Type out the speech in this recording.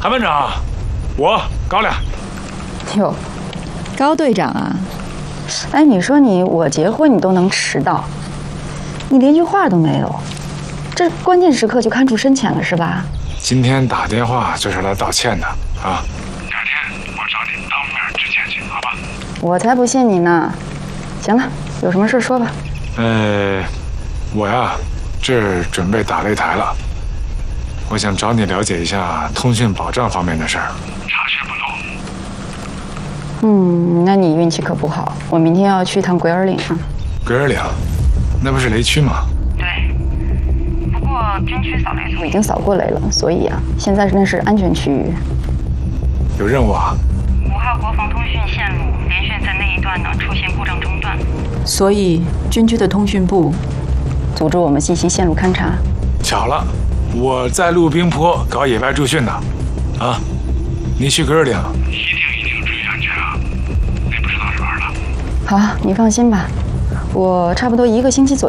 韩班长，我高亮。 哟， 高队长啊！ 哎，你说我结婚你都能迟到，你连句话都没有，这关键时刻就看出深浅了是吧？ 今天打电话就是来道歉的啊。改天我找你当面致歉去，好吧？ 我才不信你呢。行了，有什么事说吧。 我呀，这准备打擂台了，我想找你了解一下通讯保障方面的事儿，查缺不漏。 那你运气可不好，我明天要去一趟鬼儿岭啊。 鬼儿岭，那不是雷区吗？ 对，不过军区扫雷组已经扫过雷了，所以啊，现在那是安全区域。 有任务啊 5号国防通讯线路连续在那一段呢出现故障中断， 所以军区的通讯部组织我们进行线路勘察。 巧了，我在陆冰坡搞野外驻训呢。啊，你去鬼儿岭一定注意安全啊，那不是闹着玩的。 好，你放心吧，我差不多1个星期左右。